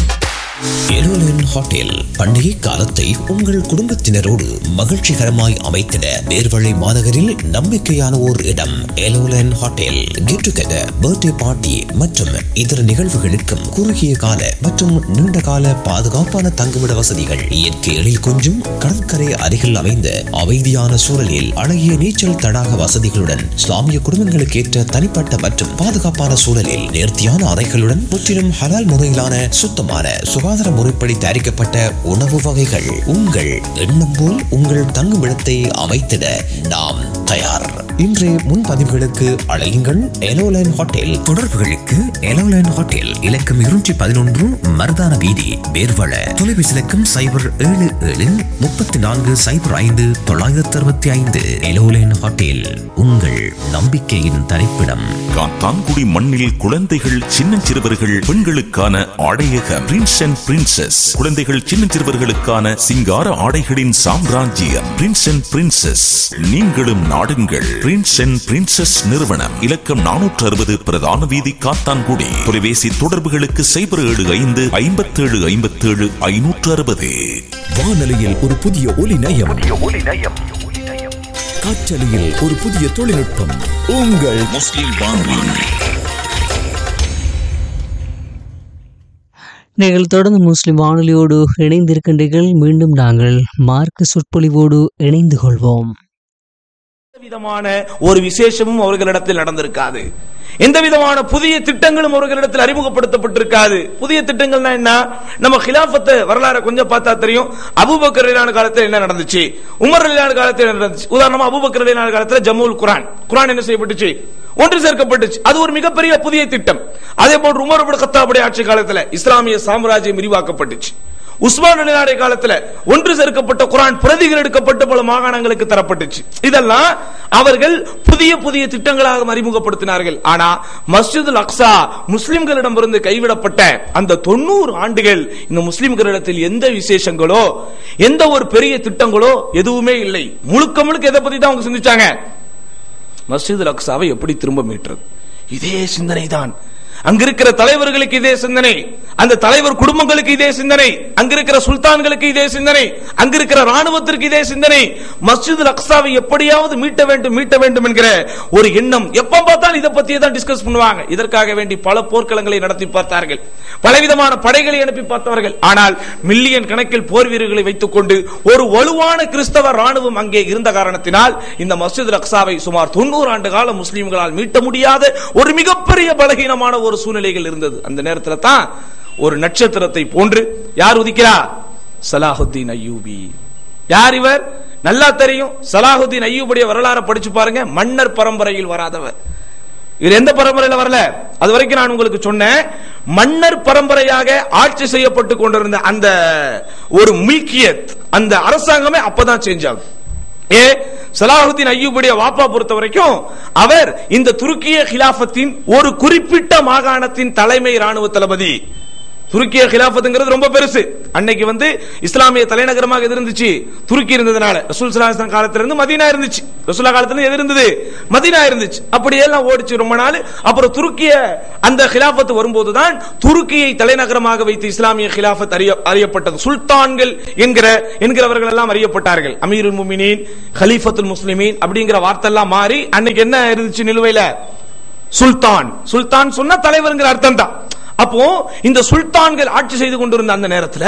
எலோலன் ஹோட்டல் பண்டிகை காலத்தை உங்கள் குடும்பத்தினரோடு மகிழ்ச்சிகரமாய் அமைத்திட நேர்வழி மாநகரில் நம்பிக்கையான ஓர் இடம். எலோலன் hotel get together, birthday party மற்றும் இதர நிகழ்வுகளுக்கும் குறுகிய கால மற்றும் நீண்ட கால பாதுகாப்பான தங்குமிட வசதிகள், இயற்கை எழில் கொஞ்சும் கடற்கரை அருகில் அமைந்த அமைதியான சூழலில் அழகிய நீச்சல் தடாக வசதிகளுடன், இஸ்லாமிய குடும்பங்களுக்கு ஏற்ற தனிப்பட்ட மற்றும் பாதுகாப்பான சூழலில் நேர்த்தியான அறைகளுடன், முற்றிலும் ஹலால் முறையிலான சுத்தமான சுகாதார முறைப்படி தயாரிக்கப்பட்ட உணவு வகைகள். உங்கள் எண்ணம் போல் உங்கள் தங்குமிடத்தை அமைத்திட நாம் தயார். இன்றைய முன்பதிவுகளுக்கு அழையுங்கள் எலோலைன் ஹோட்டல். தொடர்புகளுக்கு எலோலைன் ஹோட்டல் இலக்கம் இருநூற்றி பதினொன்று மருதான வீதி, வேர்வள. தொலைபேசி இலக்கம் சைபர் ஏழு ஏழு முப்பத்தி நான்கு சைபர் ஐந்து தொள்ளாயிரத்தி அறுபத்தி ஐந்து. எலோலைன் ஹோட்டல் உங்கள் நம்பிக்கையின் தரிப்பிடம். காத்தான்குடி மண்ணில் குழந்தைகள், சின்னஞ்சிறுவர்கள், பெண்களுக்கான ஆடையக பிரின்ஸ் அண்ட் பிரின்சஸ். குழந்தைகள், சின்னஞ்சிறுவர்களுக்கான சிங்கார ஆடைகளின் சாம்ராஜ்யம் பிரின்ஸ் அண்ட் பிரின்சஸ். நீங்களும் நாடுங்கள் பிரின்ஸ் அண்ட் பிரின்சஸ் நிறுவனம். இலக்கம் நானூற்று அறுபது பிரதான வீதி, காத்தான்குடி. தொலைபேசி தொடர்புகளுக்கு சைபர் ஏழு ஐந்து ஐம்பத்தி ஏழு ஐம்பத்தி ஏழு ஐநூற்று அறுபது. வானொலியில் ஒரு புதிய ஒலி நயம், காற்றலையில் ஒரு புதிய தொழில்நுட்பம். உங்கள் முஸ்லிம் வானொலி. நீங்கள் தொடர்ந்து முஸ்லிம் வானொலியோடு இணைந்திருக்கின்றீர்கள். மீண்டும் நாங்கள் மார்க்க சொற்பொழிவோடு இணைந்து கொள்வோம். விதமான ஒரு விசேஷமும் அவர்களிடத்தில் நடந்திருக்காது. எந்த விதமான புதிய திட்டங்களும் அவர்களிடத்தில் அறிமுகப்படுத்தப்பட்டிருக்காது. புதிய திட்டங்கள்னா என்ன? நம்ம கிலாஃபத்தை வரலாறு கொஞ்சம் பார்த்தா தெரியும். அபூபக்கர் ரலியல்லாஹு காலத்தில் என்ன நடந்துச்சு, உமர் ரலியல்லாஹு காலத்தில் என்ன நடந்துச்சு. உதாரணமா அபூபக்கர் ரலியல்லாஹு காலத்தில் ஜம்முல் குர்ஆன் குர்ஆன் என்ன செய்யப்பட்டுச்சு? ஒன்று சேர்க்கப்பட்டுச்சு. அது ஒரு மிகப்பெரிய புதிய திட்டம். அதே போன்று உமர் இப்னு கத்தாபுடைய ஆட்சி காலத்தில் இஸ்லாமிய சாம்ராஜ்யம் விரிவாக்கப்பட்டுச்சு. உஸ்மான் ரலியல்லாஹு காலத்தில் ஒன்று சேர்க்கப்பட்ட குர்ஆன் பிரதிகள் எடுக்கப்பட்டு பல மாகாணங்களுக்கு தரப்பட்டுச்சு. இதெல்லாம் அவர்கள் புதிய புதிய திட்டங்களாக அறிமுகப்படுத்தினார்கள். ஆனா மஸ்ஜிதுல் அக்ஸா முஸ்லிம்களிடமிருந்து கைவிடப்பட்ட அந்த தொண்ணூறு ஆண்டுகள் இந்த முஸ்லிம்களிடத்தில் எந்த விசேஷங்களோ எந்த ஒரு பெரிய திட்டங்களோ எதுவுமே இல்லை. முழுக்க முழுக்க எதை பத்தி தான் அவங்க சிந்திச்சாங்க? மஸ்ஜிதுல் அக்ஸாவை எப்படி திரும்ப மீட்டுறது. இதே சிந்தனை தான். அங்கிருக்கிற தலைவர்களுக்கு இதே சிந்தனை, அந்த தலைவர் குடும்பங்களுக்கு இதே சிந்தனை, அங்கிருக்கிற சுல்தான்களுக்கு இதே சிந்தனை, அங்கிருக்கிற ராணுவத்திற்கு இதே சிந்தனை. மஸ்ஜிதுல் அக்ஸாவை எப்படியாவது மீட்ட வேண்டும் மீட்ட வேண்டும் என்கிற ஒரு எண்ணம். எப்ப பார்த்தாலும் இதை பத்தியே தான் டிஸ்கஸ் பண்ணுவாங்க. இதற்காக வேண்டி பல போர்க்களங்களை நடத்தி பார்த்தார்கள், பலவிதமான படைகளை அனுப்பி பார்த்தவர்கள். ஆனால் மில்லியன் கணக்கில் போர் வீரர்களை வைத்துக் கொண்டு ஒரு வலுவான கிறிஸ்தவ ராணுவம் அங்கே இருந்த காரணத்தினால் இந்த மஸ்ஜிதுல் அக்ஸாவை சுமார் தொண்ணூறு ஆண்டு காலம் முஸ்லிம்களால் மீட்ட முடியாத ஒரு மிகப்பெரிய பலகீனமான ஒரு சூழ்நிலைகள் இருந்தது. அந்த நேரத்தில் தான் ஒரு நட்சத்திரத்தை போன்று யார் உதிக்கிறா? சலாஹுத்தீன் அய்யூபி. யார் இவர்? நல்லா தெரியும். சலாஹுத்தீன் அய்யூபுடைய வரலாறு படிச்சு பாருங்க. மன்னர் பரம்பரையில் வராதவர். இவர் எந்த பரம்பரையில வரல? அது வரைக்கும் நான் உங்களுக்கு சொன்னேன். மன்னர் பரம்பரையாக ஆட்சி செய்யப்பட்டு கொண்டிருந்த அந்த ஒரு மில்கியத், அந்த அரசாங்கமே அப்பதான் சேஞ்ச் ஆகும். ஏ சலாஹுத்தீன் அய்யூபுடைய வாப்பா பொறுத்த வரைக்கும் அவர் இந்த துருக்கிய கிலாஃபத்தின் ஒரு குறிப்பிட்ட மாகாணத்தின் தலைமை ராணுவ தளபதி. துருக்கிய கிலாஃபத்துங்கிறது ரொம்ப பெருசு. அன்னைக்கு வந்து இஸ்லாமிய தலைநகரமாக எது இருந்துச்சு? துருக்கி இருந்ததுனால ரசூல் ஸல்லல்லாஹு அலைஹி வஸல்லம் காலத்துல இருந்து மதீனா இருந்துச்சு. ரசூலுல்லாஹ் காலத்துல எது இருந்தது? மதீனா இருந்துச்சு. அப்படியே எல்லாம் ஓடிச்சு ரொம்ப நாள். அப்புறம் துருக்கிய அந்த கிலாஃபத் வரும்போதுதான் துருக்கியை தலைநகரமாக வைத்து இஸ்லாமிய கிலாஃபத் அறியப்பட்டது. சுல்தான்கள் என்கிற என்கிறவர்கள் எல்லாம் அறியப்பட்டார்கள். அமீருல் முஃமினீன், கலீஃபத்துல் முஸ்லிமீன் அப்படிங்கிற வார்த்தை எல்லாம் மாறி அன்னைக்கு என்ன இருந்துச்சு நிலுவையில? சுல்தான். சுல்தான் சொன்ன தலைவர்ங்கிற அர்த்தம் தான். அப்போ இந்த சுல்தான்கள் ஆட்சி செய்து கொண்டிருந்த அந்த நேரத்தில்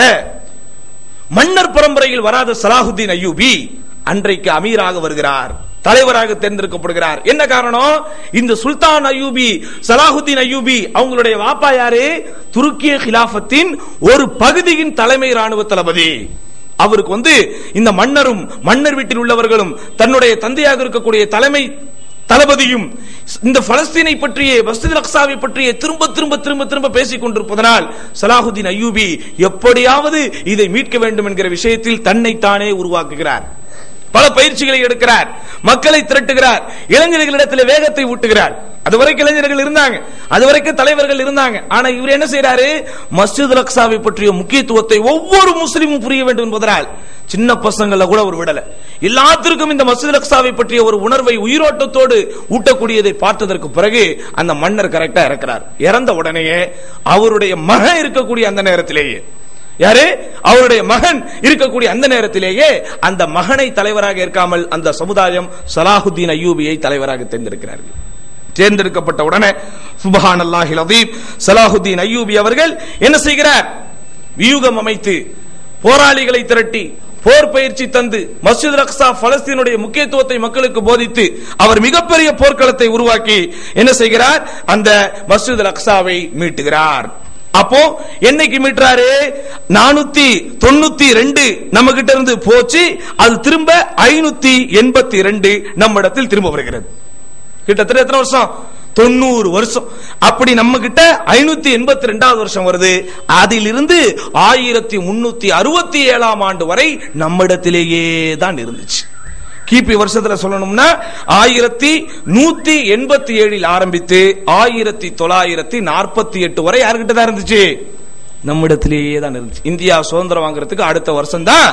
மன்னர் பரம்பரையில் வராத சலாஹுத்தீன் அய்யூபி அன்றைக்கு அமீராக வருகிறார், தலைவராக தேர்ந்தெடுக்கப்படுகிறார். என்ன காரணம்? இந்த சுல்தான் அய்யூபி, சலாஹுத்தீன் அய்யூபி அவங்களுடைய வாப்பா யாரு? துருக்கிய கிலாஃபத்தின் ஒரு பகுதியின் தலைமை ராணுவ தளபதி. அவருக்கு வந்து இந்த மன்னரும் மன்னர் வீட்டில் உள்ளவர்களும் தன்னுடைய தந்தையாக இருக்கக்கூடிய தலைமை தளபதியும் இந்த பலஸ்தீனை பற்றிய, மஸ்ஜித் அக்ஸாவை பற்றிய திரும்ப திரும்ப திரும்ப திரும்ப பேசிக் கொண்டிருப்பதனால் சலாஹுத்தீன் அய்யூபி எப்படியாவது இதை மீட்க வேண்டும் என்கிற விஷயத்தில் தன்னைத்தானே உருவாக்குகிறார். பல பயிற்சிகளை எடுக்கிறார், மக்களை திரட்டுகிறார், இளைஞர்களிடத்தில் வேகத்தை ஊட்டுகிறார். அதுவரைக்கும் இளைஞர்கள் இருந்தாங்க, அதுவரைக்கும் தலைவர்கள் இருந்தாங்க. ஆனா இவர் என்ன செய்யறாரு? மஸ்ஜித் அக்ஸாவை பற்றிய முக்கியத்துவத்தை ஒவ்வொரு முஸ்லிமும் புரிய வேண்டும் என்பதனால் சின்ன பசங்களை கூட ஒரு விடல. எல்லாத்திற்கும் இந்த மஸ்ஜித் அக்ஸாவை பற்றிய ஒரு உணர்வை உயிரோட்டத்தோடு ஊட்டக்கூடியதை பார்த்ததற்கு பிறகு அந்த மன்னர் கரெக்டா இறக்கிறார். இறந்த உடனேயே அவருடைய மகன் இருக்கக்கூடிய அந்த நேரத்திலேயே, யாரு? அவருடைய மகன் இருக்கக்கூடிய அந்த நேரத்திலேயே அந்த மகனை தலைவராக இருக்காமல் அந்த சமுதாயம் சலாஹுத்தீன் அய்யூபியை தலைவராக தேர்ந்தெடுக்கிறார்கள். தேர்ந்தெடுக்கப்பட்ட உடனே சுப்ஹானல்லாஹில் அஸீம், சலாஹுத்தீன் அய்யூபி அவர்கள் என்ன செய்கிறார்? வியூகம் அமைத்து போராளிகளை திரட்டி போர் பயிற்சி தந்து மஸ்ஜித் அக்ஸா பலஸ்தீனுடைய முக்கியத்துவத்தை மக்களுக்கு போதித்து அவர் மிகப்பெரிய போர்க்களத்தை உருவாக்கி என்ன செய்கிறார்? அந்த மஸ்ஜித் அக்ஸாவை மீட்டுகிறார். அப்போ என்னைக்கு மீட்டாரு? நானூத்தி தொண்ணூத்தி ரெண்டு நம்ம கிட்ட இருந்து போச்சு, அது திரும்ப ஐநூத்தி எண்பத்தி ரெண்டு நம்ம இடத்தில் திரும்ப வருகிறது. கிட்டத்தட்ட எத்தனை வருஷம்? தொண்ணூறு வருஷம். அப்படி நம்ம கிட்ட ஐநூத்தி எண்பத்தி ரெண்டாவது வருஷம் வருது. அதிலிருந்து ஆயிரத்தி முன்னூத்தி அறுபத்தி ஏழாம் ஆண்டு வரை நம்மிடத்திலேயே தான் இருந்துச்சு. கிபி வருஷத்துல சொல்லணும்னா ஆயிரத்தி நூத்தி எண்பத்தி ஏழில் ஆரம்பித்து ஆயிரத்தி தொள்ளாயிரத்தி நாற்பத்தி எட்டு வரை யாருக்கிட்ட தான் இருந்துச்சு? நம்மிடத்திலேயே தான் இருந்துச்சு. இந்தியா சுதந்திரம் வாங்குறதுக்கு அடுத்த வருஷம் தான்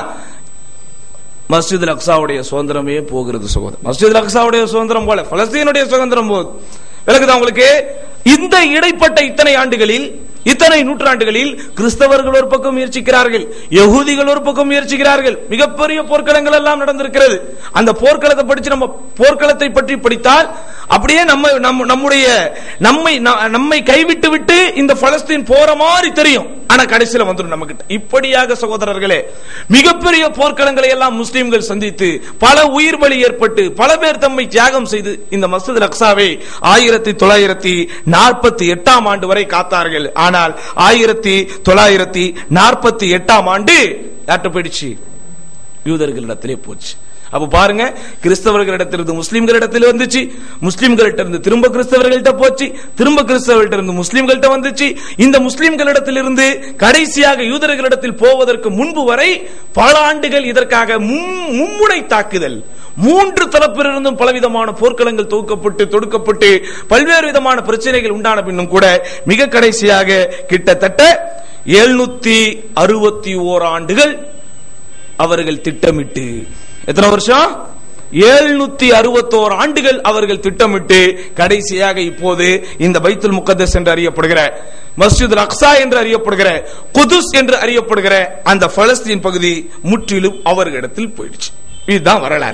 மஸ்ஜித் அக்ஸாவுடைய சுதந்திரமே போகிறது. சகோதரர், மஸ்ஜித் அக்ஸாவுடைய சுதந்திரம் போல பலஸ்தீனுடைய சுதந்திரம் போகுது. விளக்குதா உங்களுக்கு? இந்த இடைப்பட்ட இத்தனை ஆண்டுகளில், இத்தனை நூற்றாண்டுகளில் கிறிஸ்தவர்கள் ஒரு பக்கம் முயற்சிக்கிறார்கள், யகூதிகள் ஒரு பக்கம் முயற்சிக்கிறார்கள். மிகப்பெரிய போர்க்களங்கள் எல்லாம் நடந்திருக்கிறது. அந்த போர்க்களத்தை படிச்சு நம்ம போர்க்களத்தை பற்றி படித்தால் அப்படியே நம்ம நம்முடைய நம்மை நம்மை கைவிட்டு விட்டு இந்த பலஸ்தீன் போற மாதிரி தெரியும். ஆனா கடைசியில வந்துடும் நம்ம கிட்ட. இப்படியாக சகோதரர்களே மிகப்பெரிய போர்க்களங்களை எல்லாம் முஸ்லிம்கள் சந்தித்து பல உயிர் பலி ஏற்பட்டு பல பேர் தம்மை தியாகம் செய்து இந்த மஸ்ஜித் அக்ஸாவை ஆயிரத்தி தொள்ளாயிரத்தி நாற்பத்தி எட்டாம் ஆண்டு வரை காத்தார்கள். ஆனால் ஆயிரத்தி தொள்ளாயிரத்தி நாற்பத்தி எட்டாம் ஆண்டு யார்கிட்ட போயிடுச்சு? யூதர்களிடத்திலே போச்சு. அப்ப பாருங்க, கிறிஸ்தவர்களிடத்திலிருந்து முஸ்லிம்களிடத்தில் வந்துச்சு, முஸ்லிம்களிட்ட இருந்து திரும்ப கிறிஸ்தவர்கள்ட்ட போச்சு, திரும்ப கிறிஸ்தவர்கள்ட்ட இருந்து முஸ்லிம்கள்ட்ட வந்துச்சு. இந்த முஸ்லிம்களிடத்திலிருந்து கடைசியாக யூதர்களிடத்தில் போவதற்கு முன்பு வரை பல ஆண்டுகள் இதற்காக மும்முனை தாக்குதல், மூன்று தரப்பிலிருந்தும் பலவிதமான போர்க்களங்கள் தொகுக்கப்பட்டு தொடுக்கப்பட்டு பல்வேறு விதமான பிரச்சனைகள் உண்டான பின்னும் கூட மிக கடைசியாக கிட்டத்தட்ட எழுநூத்தி அறுபத்தி ஓர் ஆண்டுகள் அவர்கள் திட்டமிட்டு, எத்தனை வருஷம்? எழுநூத்தி அறுபத்தோரு ஆண்டுகள் அவர்கள் திட்டமிட்டு கடைசியாக இப்போது இந்த பைத்துல் முகத்தஸ் என்று அறியப்படுகிற, மஸ்ஜித் அக்ஸா என்று அறியப்படுகிற, குதுஸ் என்று அறியப்படுகிற அந்த பலஸ்தீன் பகுதி முற்றிலும் அவர்களிடத்தில் போயிடுச்சு. இதுதான் வரலாறு.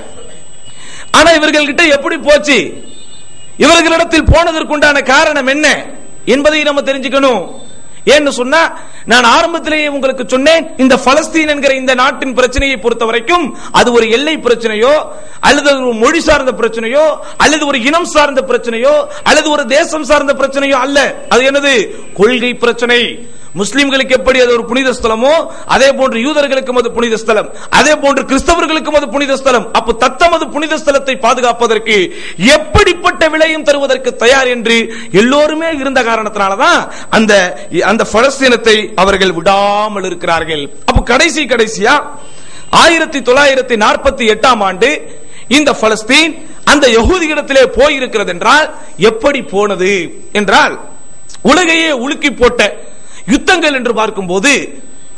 ஆனா இவர்கள்கிட்ட எப்படி போச்சு? இவர்களிடத்தில் போனதற்குண்டான காரணம் என்ன என்பதை நம்ம தெரிஞ்சுக்கணும். ஏன்னு சொன்னா, நான் ஆரம்பத்திலேயே உங்களுக்கு சொன்னேன், இந்த பலஸ்தீன் என்கிற இந்த நாட்டின் பிரச்சனையை பொறுத்த வரைக்கும் அது ஒரு எல்லை பிரச்சனையோ அல்லது ஒரு மொழி சார்ந்த பிரச்சனையோ அல்லது ஒரு இனம் சார்ந்த பிரச்சனையோ அல்லது ஒரு தேசம் சார்ந்த பிரச்சனையோ அல்ல. அது என்னது? கொள்கை பிரச்சனை. முஸ்லிம்களுக்கு எப்படி அது ஒரு புனித ஸ்தலமோ அதே போன்று யூதர்களுக்கும் அது புனித ஸ்தலம், அதே போன்று கிறிஸ்தவர்களுக்கும் அது புனித ஸ்தலம். அப்ப தத்தமது புனித ஸ்தலத்தை பாதுகாப்பதற்கு எப்படிப்பட்ட விலையும் தருவதற்கு தயார் என்று எல்லோருமே இருந்த காரணத்தினாலதான் அந்த அந்த பலஸ்தீனத்தை அவர்கள் விடாமல் இருக்கிறார்கள். அப்ப கடைசி கடைசியா ஆயிரத்தி தொள்ளாயிரத்தி நாற்பத்தி எட்டாம் ஆண்டு இந்த பலஸ்தீன் அந்த யகூதியிடத்திலே போயிருக்கிறது என்றால் எப்படி போனது என்றால், உலகையே உலுக்கி போட்ட யுத்தங்கள் என்று பார்க்கும் போது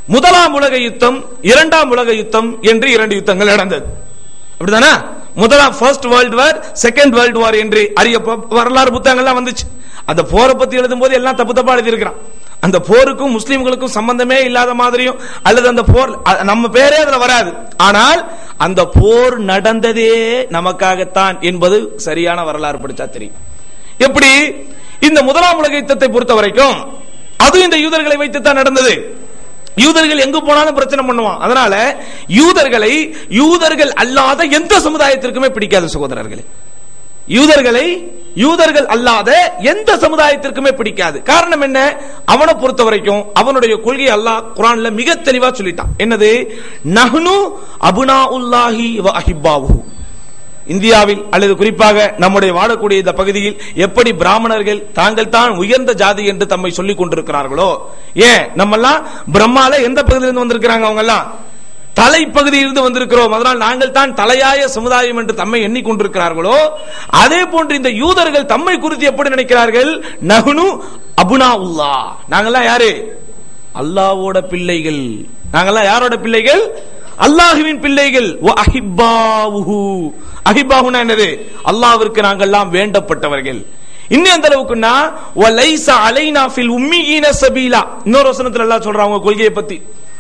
முதலாம் உலக யுத்தம், இரண்டாம் உலக யுத்தம் என்று இரண்டு யுத்தங்கள் நடந்தது. அப்படிதானா? முதலாம் first world war, second world war என்று அறிய வரலாறு புத்தகங்கள்லாம் வந்துச்சு. அந்த போரை பத்தி எழுதும் போது எல்லாம் தப்பு தப்பா எழுதி இருக்கிறான். அந்த போருக்கும் முஸ்லிம்களுக்கும் சம்பந்தமே இல்லாத மாதிரியும், அல்லது அந்த போர் நம்ம பேரே அதுல வராது. ஆனால் அந்த போர் நடந்ததே நமக்காகத்தான் என்பது சரியான வரலாறு படிச்சா தெரியும். எப்படி? இந்த முதலாம் உலக யுத்தத்தை பொறுத்த வரைக்கும் அது இந்த யூதர்களை வைத்துத்தான் நடந்தது. யூதர்கள் எங்கு போனாலும் பிரச்சனை பண்ணுவான். அதனால யூதர்களை யூதர்கள் அல்லாத எந்த சமுதாயத்திற்குமே பிடிக்காது சகோதரர்களே. யூதர்களை யூதர்கள் அல்லாத எந்த சமுதாயத்திற்குமே பிடிக்காது. காரணம் என்ன? அவனை பொறுத்த வரைக்கும் அவனுடைய கொள்கை அல்லாஹ் குர்ஆன்ல மிக தெளிவா சொல்லிட்டான். என்னது? நஹ்னு அபுனாஉல்லாஹி வ அஹிப்பாஹு. இந்தியாவில் அல்லது குறிப்பாக நம்முடைய வாழக்கூடிய இந்த பகுதியில் எப்படி பிராமணர்கள் தாங்கள் தான் உயர்ந்த ஜாதி என்று தம்மை சொல்லிக் கொண்டிருக்கிறார்களோ, ஏன் நம்ம எல்லாம் பிரம்மால எந்த பகுதியிலிருந்து வந்திருக்கிறாங்க? அவங்க எல்லாம் தலைப்பகுதியிலிருந்து வந்திருக்கிறோம், அதனால் நாங்கள் தான் தலையாய சமுதாயம் என்று தம்மை எண்ணிக்கொண்டிருக்கிறார்களோ, அதே போன்று இந்த யூதர்கள் தம்மை குறித்து எப்படி நினைக்கிறார்கள்? நஹ்னு அபுனாஉல்லாஹ். நாங்கெல்லாம் யாரு? அல்லாஹ்வோட பிள்ளைகள். நாங்கெல்லாம் யாரோட பிள்ளைகள்? அல்லாஹ்வின் பிள்ளைகள். வ அஹிப்பாஹு. அஹிப்பாஹுனா என்னது? அல்லாஹ்விற்கு நாங்கெல்லாம் வேண்டப்பட்டவர்கள். இன்னும் அந்த அளவுக்குன்னா வலைஸ அலைனா ஃபில் உம்மீன சபீலா. இன்னொரு வசனத்துல அல்லாஹ் சொல்றாங்க கொள்கையை பத்தி,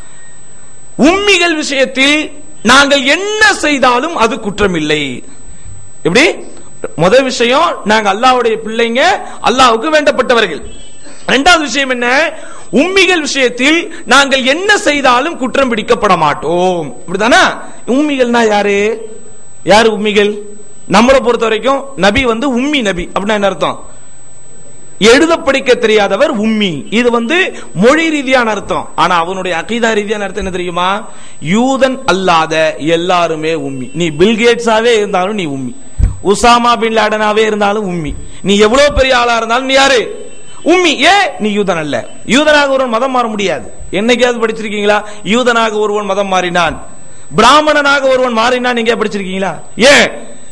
உம்மிகள் விஷயத்தில் நாங்கள் என்ன செய்தாலும் அது குற்றம் இல்லை. எப்படி? முதல் விஷயம், நாங்க அல்லாஹ்வுடைய பிள்ளைங்க, அல்லாஹ்வுக்கு வேண்டப்பட்டவர்கள். இரண்டாவது விஷயம் என்ன? உம்மிகள் விஷயத்தில் நாங்கள் என்ன செய்தாலும் குற்றம் பிடிக்கப்பட மாட்டோம். இப்படிதானா? உம்மிகள்னா யாரு? யாரு உம்மிகள்? நம்மளை பொறுத்த வரைக்கும் நபி வந்து உம்மி நபி. அப்படின்னா என்ன அர்த்தம்? எழுத படிக்க தெரியாதவர் உம்மி. இது வந்து மொழி ரீதியான அர்த்தம். ஆனா அவனுடைய அகீதா ரீதியான அர்த்தம் என்ன தெரியுமா? யூதன் அல்லாத எல்லாருமே உம்மி. நீ பில்கேட்ஸாவே இருந்தாலும் நீ உம்மி, உசாமா பின் லாடனாவே இருந்தாலும் உம்மி, நீ எவ்வளவு பெரிய ஆளா இருந்தாலும் நீ யாரு? உம்மி. ஏ நீ யூதன் அல்ல. யூதனாக ஒருவன் மதம் மாற முடியாது. என்னைக்காவது படிச்சிருக்கீங்களா யூதனாக ஒருவன் மதம் மாறினான், பிராமணனாக ஒருவன் மாறினான்? நீங்க படிச்சிருக்கீங்களா? ஏன்?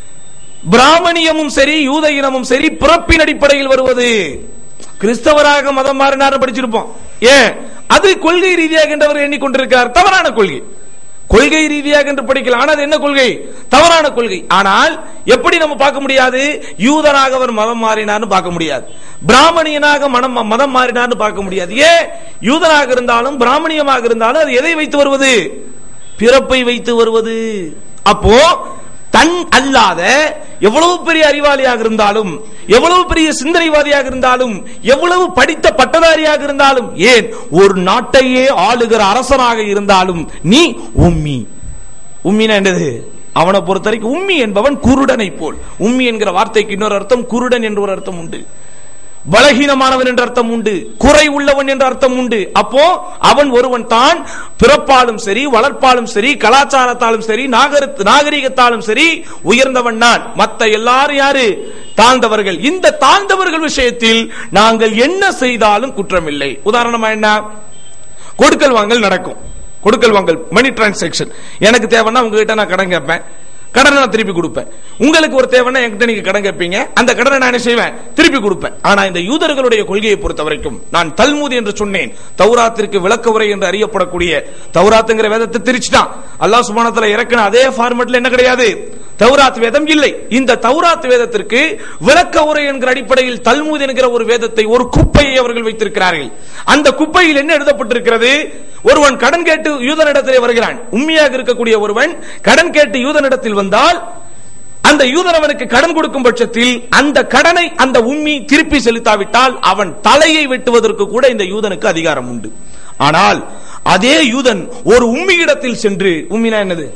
பிராமணியமும் சரி யூத இனமும் சரி பிறப்பின் அடிப்படையில் வருவது. கிறிஸ்தவராக மதம் மாறினார் படிச்சிருப்போம். ஏன்? அது கொள்கை ரீதியாக என்றவர் எண்ணிக்கொண்டிருக்கிறார். தவறான கொள்கை. கொள்கை ரீதியாக என்று படிக்கலாம், ஆனால் என்ன கொள்கை? தவறான கொள்கை. ஆனால் எப்படி நம்ம பார்க்க முடியாது? யூதனாக அவர் மதம் மாறினார்னு பார்க்க முடியாது, பிராமணியனாக மனம் மதம் மாறினார்னு பார்க்க முடியாது. ஏன்? யூதனாக இருந்தாலும் பிராமணியமாக இருந்தாலும் அது எதை வைத்து வருவது? பிறப்பை வைத்து வருவது. அப்போ தன் அல்லாத எவ்வளவு பெரிய அறிவாளியாக இருந்தாலும், எவ்வளவு பெரிய சிந்தனைவாதியாக இருந்தாலும், எவ்வளவு படித்த பட்டதாரியாக இருந்தாலும், ஏன் ஒரு நாட்டையே ஆளுகிற அரசனாக இருந்தாலும் நீ உம்மி. உம்மினா என்னது? அவனை பொறுத்த வரைக்கும் உம்மி என்பவன் குருடனை போல். உம்மி என்கிற வார்த்தைக்கு இன்னொரு அர்த்தம் குருடன் என்ற ஒரு அர்த்தம் உண்டு, பலகீனமானவன் என்ற அர்த்தம் உண்டு, குறை உள்ளவன் என்ற அர்த்தம் உண்டு. அப்போ அவன் ஒருவன் தான் பிறப்பாலும் சரி, வளர்ப்பாலும் சரி, கலாச்சாரத்தாலும் சரி, நாகரிகத்தாலும் சரி உயர்ந்தவன் நான். மத்த எல்லாரும் யாரு? தாழ்ந்தவர்கள். இந்த தாழ்ந்தவர்கள் விஷயத்தில் நாங்கள் என்ன செய்தாலும் குற்றமில்லை. உதாரணமா என்ன? கொடுக்கல் வாங்கல் நடக்கும். கொடுக்கல் வாங்கல் மணி டிரான்சாக்சன். எனக்கு தேவைன்னா உங்ககிட்ட நான் கடன் கேட்பேன், கடனை நான் திருப்பி கொடுப்பேன். உங்களுக்கு ஒரு தேவைன்னா என்கிட்ட நீங்க கடன் கேட்பீங்க, அந்த கடனை நான் என்ன செய்வேன்? திருப்பி கொடுப்பேன். ஆனா இந்த யூதர்களுடைய கொள்கையை பொறுத்த வரைக்கும், நான் தல்மூத் என்று சொன்னேன், தௌராத்திற்கு விளக்க உரை என்று அறியப்படக்கூடிய தௌராத்துங்கிற வேதத்தை திரிச்சுட்டான் அல்லாஹ் சுப்ஹானஹு வ தஆலா இறக்கின அதே ஃபார்மட்ல என்ன கிடையாது? தௌராத் வேதம் இல்லை. இந்த தௌராத் வேதத்திற்கு விளக்க உரை என்கிற அடிப்படையில் தல்மூத் என்கிற ஒரு வேதத்தை, ஒரு குப்பையை அவர்கள் வைத்திருக்கிறார்கள். அந்த குப்பையில் என்ன எழுதப்பட்டிருக்கிறது? ஒருவன் கடன் கேட்டு யூதனிடத்திலே வருகிறான். உண்மையாக இருக்கக்கூடிய ஒருவன் கடன் கேட்டு யூதனிடத்தில் வந்தால், அந்த யூதன் அவனுக்கு கடன் கொடுக்கும் பட்சத்தில் அந்த கடனை அந்த உம்மி திருப்பி செலுத்தாவிட்டால் அவன் தலையை வெட்டுவதற்கு கூட இந்த யூதனுக்கு அதிகாரம் உண்டு. ஆனால் அதே யூதன் ஒரு உம்மியிடத்தில் சென்று, உம்மினா என்னது?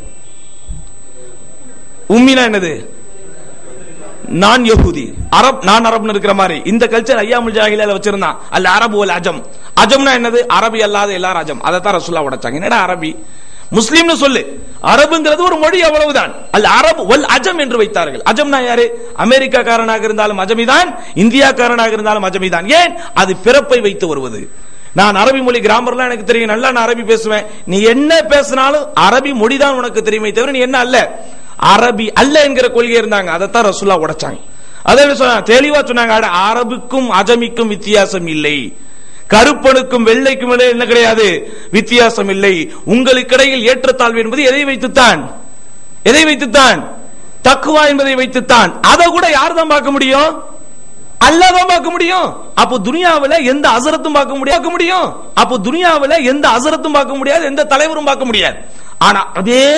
உம்மினா என்னது? நான் யஹூதி, அரப், நான் அரப்னு இருக்கிற மாதிரி இந்த கல்ச்சர் ஐயாமுல் ஜாஹிலியால வச்சிருந்தான். அல்ல அரபு வல் அஜம். அஜம்னா என்னது? அரபி அல்லாத எல்லாரும் அஜம். அதைத்தான் ரசூலுல்லாஹ் உடைச்சாங்க. என்னடா அரபி முஸ்லிம்னு சொல்லு, அரபுங்கிறது ஒரு மொழி, அவ்வளவுதான். அல்ல அரபு வல் அஜம் என்று வைத்தார்கள். அஜம்னா யாரு? அமெரிக்கா காரனாக இருந்தாலும் அஜமிதான், இந்தியா காரனாக இருந்தாலும் அஜமிதான். ஏன்? அது பிறப்பை வைத்து வருவது. நான் அரபி மொழி கிராமர்லாம் எனக்கு தெரியும், நல்லா நான் அரபி பேசுவேன். நீ என்ன பேசினாலும் அரபி மொழிதான் உனக்கு தெரியுமே தவிர நீ என்ன அல்ல, அரபி அல்ல என்கிற கொள்கை இருந்தாங்க. அதைத்தான் ரசூலுல்லாஹ் உடைச்சாங்க. அதே சொன்னாங்க, தெளிவா சொன்னாங்க, அரபுக்கும் அஜமிக்கும் வித்தியாசம் இல்லை. கருப்பனுக்கும் வெள்ளைக்கும் என்ன கிடையாது, வித்தியாசம் இல்லை. உங்களுக்கு இடையில் ஏற்றத்தாழ்வு என்பது எதை வைத்துத்தான், எதை வைத்துத்தான், தக்குவா என்பதை வைத்துத்தான். அதை கூட யார் தான் பார்க்க முடியும், அல்லாஹ் தான் பார்க்க முடியும். அப்போ துனியாவுல எந்த அசரத்தும் பார்க்க முடியாது முடியும் அப்போ துனியாவுல எந்த அசரத்தும் பார்க்க முடியாது, எந்த தலைவரும் பார்க்க முடியாது. ஆனா அதே